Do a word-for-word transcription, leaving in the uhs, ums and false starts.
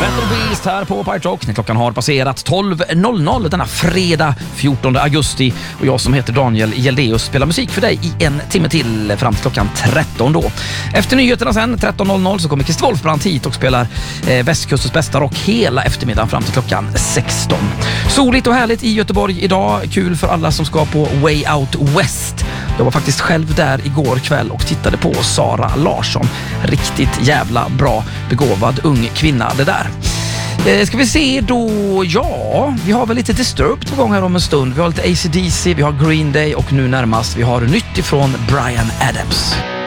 Battle Beast här på Pirate Rock när klockan har passerat tolv noll noll denna fredag fjortonde augusti och jag som heter Daniel Jeldeus spelar musik för dig i en timme till fram till klockan tretton då. Efter nyheterna sen tretton noll noll så kommer Christer Wolfbrand hit och spelar eh, västkustens bästa rock hela eftermiddagen fram till klockan sexton. Soligt och härligt i Göteborg idag, kul för alla som ska på Way Out West. Jag var faktiskt själv där igår kväll och tittade på Sara Larsson. Riktigt jävla bra, begåvad ung kvinna det där. Eh, ska vi se då, ja, vi har väl lite Disturbed på gång här om en stund. Vi har lite A C D C, vi har Green Day och nu närmast vi har nytt ifrån Bryan Adams.